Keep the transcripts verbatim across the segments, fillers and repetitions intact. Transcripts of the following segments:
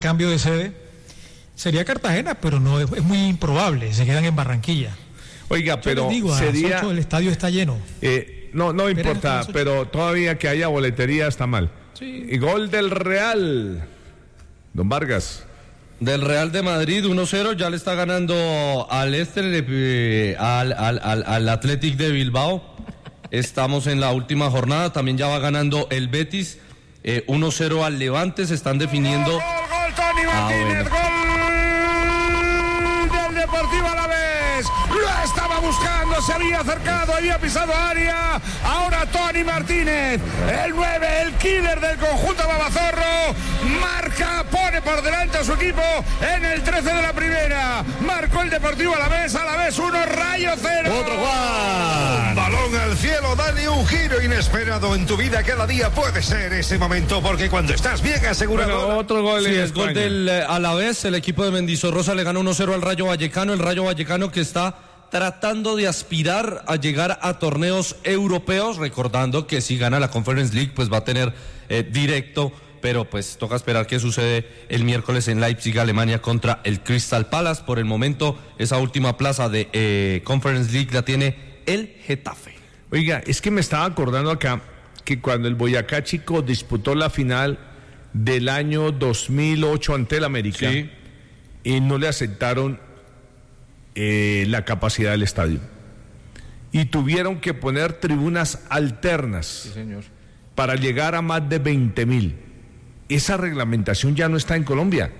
cambio de sede, sería Cartagena, pero no es, es muy improbable, se quedan en Barranquilla. Oiga, Yo pero les digo, sería... a las ocho el estadio está lleno. Eh, no, no importa, pero todavía que haya boletería está mal. Sí. Y gol del Real, don Vargas. Del Real de Madrid, uno cero, ya le está ganando al Este, eh, al, al, al, al Athletic de Bilbao. Estamos en la última jornada, también ya va ganando el Betis, eh, uno cero al Levante, se están definiendo... ¡Gol, gol, gol Tony Martínez! Ah, bueno. ¡Gol del Deportivo Alavés! ¡Lo estaba buscando! Se había acercado, había pisado área. Ahora Tony Martínez, el nueve, el killer del conjunto babazorro, marca, pone por delante a su equipo en el trece de la primera. Marcó el Deportivo Alavés, Alavés uno, Rayo cero. Otro Juan. Balón al cielo, Dani, un giro inesperado en tu vida. Cada día puede ser ese momento, porque cuando estás bien asegurado... Bueno, otro gol. Sí, en es gol España. del eh, Alavés, el equipo de Mendizorroza le gana uno cero al Rayo Vallecano, el Rayo Vallecano que está tratando de aspirar a llegar a torneos europeos, recordando que si gana la Conference League pues va a tener eh, directo, pero pues toca esperar qué sucede el miércoles en Leipzig, Alemania, contra el Crystal Palace. Por el momento esa última plaza de eh, Conference League la tiene el Getafe. Oiga, es que me estaba acordando acá que cuando el Boyacá Chico disputó la final del año dos mil ocho ante el América, Sí. y no le aceptaron eh, la capacidad del estadio. Y tuvieron que poner tribunas alternas, Sí, señor. para llegar a más de veinte mil. Esa reglamentación ya no está en Colombia.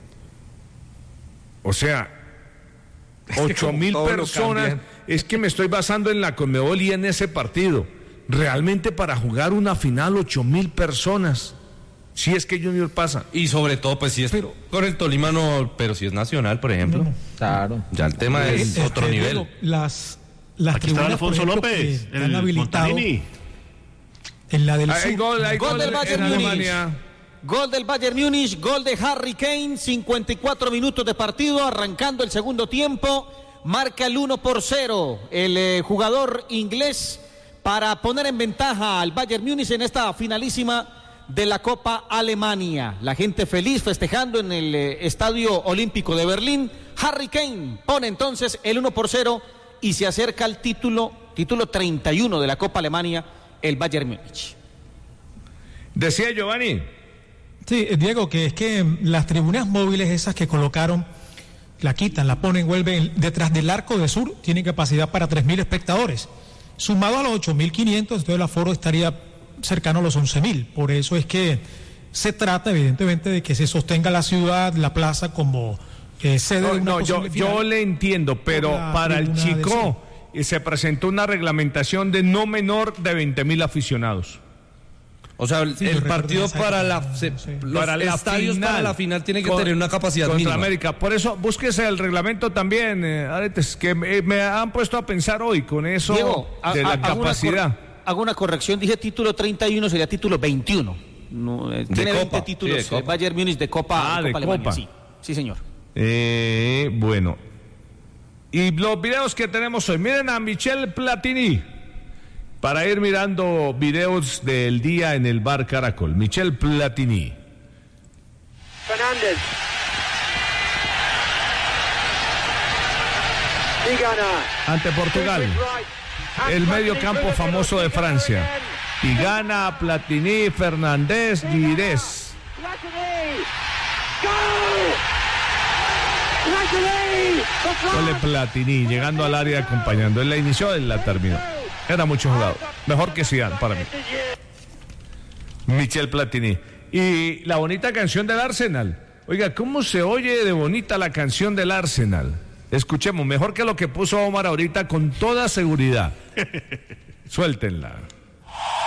O sea, ocho mil personas. Es que me estoy basando en la Conmebol y en ese partido. Realmente para jugar una final, ocho mil personas. Si es que Junior pasa. Y sobre todo, pues si es Pero- con el Tolima no, pero si es nacional, por ejemplo. No, no. Claro. Ya el tema es Este, otro nivel. Diego, Las, las Aquí está tribunas, por Alfonso ejemplo, López, que han el habilitado Montanini. en la del Hay sur. gol, hay Gol gol del Bayern en Múnich. Alemania. Gol del Bayern Múnich, gol de Harry Kane, cincuenta y cuatro minutos de partido, arrancando el segundo tiempo, marca el uno por cero el eh, jugador inglés para poner en ventaja al Bayern Múnich en esta finalísima de la Copa Alemania. La gente feliz festejando en el eh, Estadio Olímpico de Berlín. Harry Kane pone entonces el uno por cero y se acerca al título, título treinta y uno de la Copa Alemania, el Bayern Múnich. Decía Giovanni. Sí, Diego, que es que las tribunas móviles esas que colocaron, la quitan, la ponen, vuelven detrás del arco de sur, tienen capacidad para tres mil espectadores. Sumado a los ocho mil quinientos, entonces el aforo estaría cercano a los once mil. Por eso es que se trata, evidentemente, de que se sostenga la ciudad, la plaza, como eh, sede No, de una no, yo, posible yo final. le entiendo, pero la para el tribuna del Chico eh, se presentó una reglamentación de no menor de veinte mil aficionados. O sea, el, Sí, el yo recuerdo partido esa para época, la se- no sé. los Para la estadios final, para la final tiene que con- tener una capacidad contra mínima. América. Por eso búsquese el reglamento también, eh, Aretes, que me, me han puesto a pensar hoy con eso Diego, de ha- la ha- hago una capacidad. cor- Hago una corrección, dije título treinta y uno, sería título veintiuno. No, eh, tiene Copa, veinte títulos, sí, de Copa. eh, Bayern Múnich de Copa, Ah, de de Copa Alemania, Copa. sí, sí señor. Eh, bueno. Y los videos que tenemos hoy. Miren a Michel Platini. Para ir mirando videos del día en el bar Caracol. Michel Platini. Fernández. Y gana. Ante Portugal. El medio campo famoso de Francia. Y gana Platini, Fernández, Girés. Gol de Platini, llegando al área acompañando. Él la inició, él la terminó. Era mucho jugador. Mejor que Zidane para mí. Michel Platini. Y la bonita canción del Arsenal. Oiga, ¿cómo se oye de bonita la canción del Arsenal? Escuchemos, mejor que lo que puso Omar ahorita con toda seguridad. Suéltenla.